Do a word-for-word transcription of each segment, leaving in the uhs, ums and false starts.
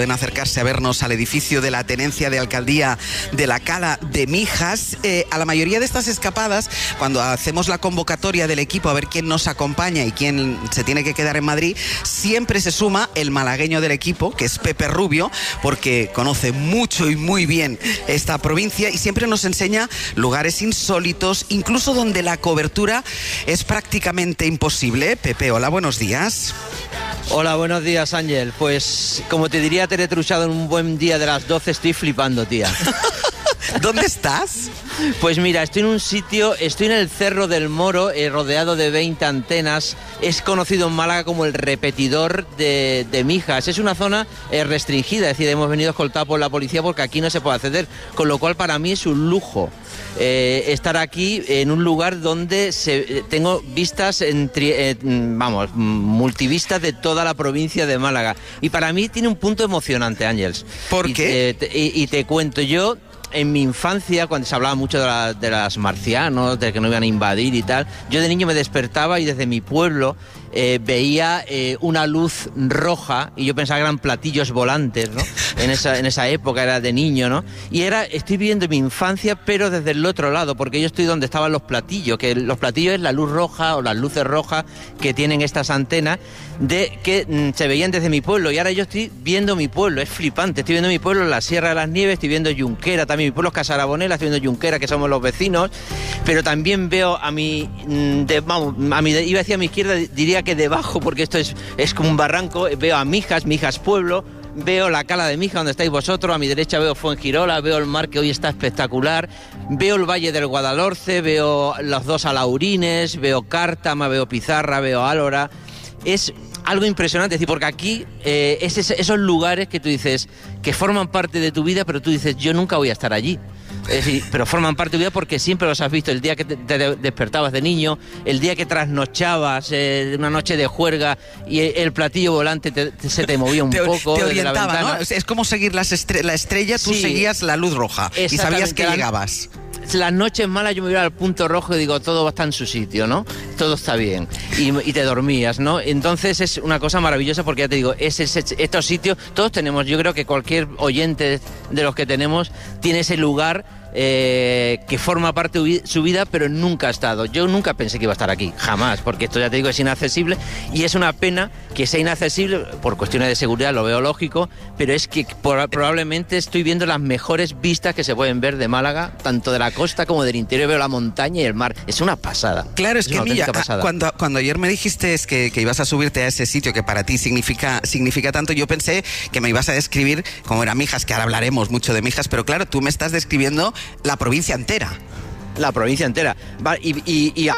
pueden acercarse a vernos al edificio de la Tenencia de Alcaldía de la Cala de Mijas. Eh, a la mayoría de estas escapadas, cuando hacemos la convocatoria del equipo a ver quién nos acompaña y quién se tiene que quedar en Madrid, siempre se suma el malagueño del equipo, que es Pepe Rubio, porque conoce mucho y muy bien esta provincia y siempre nos enseña lugares insólitos, incluso donde la cobertura es prácticamente imposible. Pepe, hola, buenos días. Hola, buenos días, Ángel. Pues, como te diría Tere Truchado en un buen día de las doce, estoy flipando, tía. ¿Dónde estás? Pues mira, estoy en un sitio, estoy en el Cerro del Moro, eh, rodeado de veinte antenas. Es conocido en Málaga como el repetidor de, de Mijas. Es una zona eh, restringida, es decir, hemos venido escoltados por la policía porque aquí no se puede acceder, con lo cual para mí es un lujo eh, estar aquí en un lugar donde se, eh, tengo vistas, en tri, eh, vamos, multivistas de toda la provincia de Málaga. Y para mí tiene un punto emocionante, Ángels. ¿Por y, qué? Eh, te, y, y te cuento, yo... En mi infancia, cuando se hablaba mucho de, la, de las marcianos, de que no iban a invadir y tal, yo de niño me despertaba y desde mi pueblo eh, veía eh, una luz roja y yo pensaba que eran platillos volantes, ¿no? En esa, en esa época era de niño, ¿no? Y era, estoy viviendo mi infancia, pero desde el otro lado, porque yo estoy donde estaban los platillos, que los platillos es la luz roja o las luces rojas que tienen estas antenas, de que mm, se veían desde mi pueblo, y ahora yo estoy viendo mi pueblo, es flipante, estoy viendo mi pueblo en la Sierra de las Nieves, estoy viendo Junquera, también mi pueblo es Casarabonela, estoy viendo Junquera, que somos los vecinos, pero también veo a mi, de, vamos, a mi, iba a decir a mi izquierda, diría que debajo, porque esto es, es como un barranco, veo a Mijas, Mijas Pueblo, veo la Cala de Mijas, donde estáis vosotros, a mi derecha veo Fuengirola, veo el mar que hoy está espectacular, veo el Valle del Guadalhorce, veo los dos Alaurines, veo Cártama, veo Pizarra, veo Álora. Es algo impresionante, es decir, porque aquí eh, es ese, esos lugares que tú dices que forman parte de tu vida, pero tú dices, yo nunca voy a estar allí. Es decir, pero forman parte de tu vida porque siempre los has visto, el día que te, te despertabas de niño, el día que trasnochabas, eh, una noche de juerga y el platillo volante te, te, se te movía un te, poco. Te orientaba, ¿no? Es como seguir las estre la estrella, tú sí, seguías la luz roja y sabías que llegabas. Las noches malas yo me iba al punto rojo y digo, todo va a estar en su sitio, ¿no? Todo está bien. Y, y te dormías, ¿no? Entonces es una cosa maravillosa porque ya te digo, es, es, estos sitios, todos tenemos, yo creo que cualquier oyente de los que tenemos tiene ese lugar eh, que forma parte de su vida, pero nunca ha estado. Yo nunca pensé que iba a estar aquí, jamás, porque esto ya te digo es inaccesible y es una pena que sea inaccesible por cuestiones de seguridad, lo veo lógico, pero es que por, probablemente estoy viendo las mejores vistas que se pueden ver de Málaga, tanto de la costa como del interior, veo la montaña y el mar, es una pasada. Claro, es, es que mira, pasada. Cuando, cuando ayer me dijiste es que, que ibas a subirte a ese sitio que para ti significa, significa tanto, yo pensé que me ibas a describir cómo era Mijas, que ahora hablaremos mucho de Mijas, pero claro, tú me estás describiendo la provincia entera. La provincia entera. Va, y, y, y a...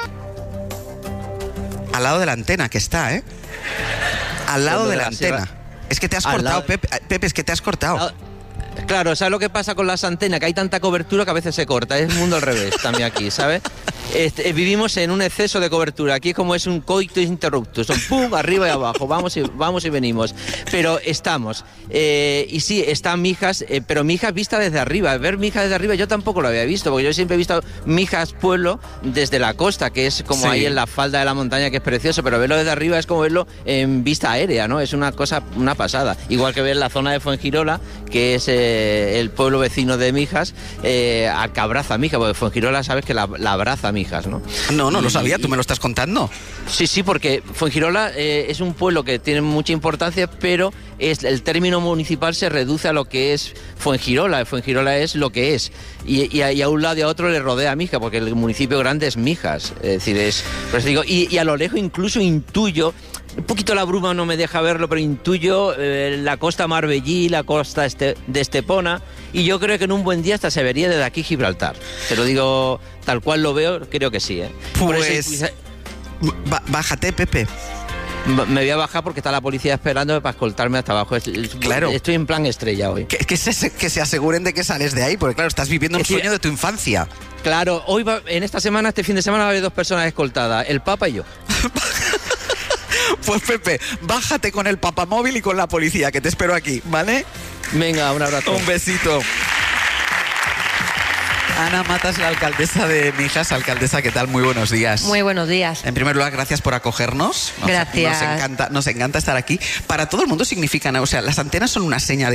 Al lado de la antena que está, ¿eh? Al lado de, de la, la antena. Sierra. Es que te has cortado, lado... Pepe, Pepe, es que te has cortado. Claro, ¿sabes lo que pasa con las antenas? Que hay tanta cobertura que a veces se corta. Es el mundo al revés también aquí, ¿sabes? Este, vivimos en un exceso de cobertura. Aquí es como es un coitus interruptus. Son pum, arriba y abajo. Vamos y, vamos y venimos. Pero estamos. Eh, y sí, están Mijas, eh, pero Mijas vista desde arriba. Ver Mijas desde arriba yo tampoco lo había visto, porque yo siempre he visto Mijas Pueblo desde la costa, que es como sí, ahí en la falda de la montaña, que es precioso, pero verlo desde arriba es como verlo en vista aérea, ¿no? Es una cosa, una pasada. Igual que ver la zona de Fuengirola, que es eh, el pueblo vecino de Mijas, eh, al que abraza Mijas, porque Fuengirola sabes que la, la abraza Mijas, ¿no? No, no y, lo sabía, tú me lo estás contando. Sí, sí, porque Fuengirola eh, es un pueblo que tiene mucha importancia, pero es, el término municipal se reduce a lo que es Fuengirola. Fuengirola es lo que es. Y, y, a, y a un lado y a otro le rodea Mijas, porque el municipio grande es Mijas. Es decir, es... Pues digo, y, y a lo lejos incluso intuyo... Un poquito la bruma no me deja verlo, pero intuyo eh, la costa Marbellí, la costa este, de Estepona, y yo creo que en un buen día hasta se vería desde aquí Gibraltar. Te lo digo tal cual lo veo, creo que sí, ¿eh? Pues... Eso, bájate, Pepe. Me voy a bajar porque está la policía esperando para escoltarme hasta abajo. Claro. Estoy en plan estrella hoy. Que, que, se, que se aseguren de que sales de ahí, porque claro, estás viviendo un es sueño decir, de tu infancia. Claro, hoy va, en esta semana, este fin de semana va a haber dos personas escoltadas, el Papa y yo. Pues Pepe, bájate con el papamóvil y con la policía, que te espero aquí, ¿vale? Venga, un abrazo. Un besito. Ana Matas, la alcaldesa de Mijas. Alcaldesa, ¿qué tal? Muy buenos días. Muy buenos días. En primer lugar, gracias por acogernos. Nos, gracias. Nos encanta, nos encanta estar aquí. Para todo el mundo significan, o sea, las antenas son una seña de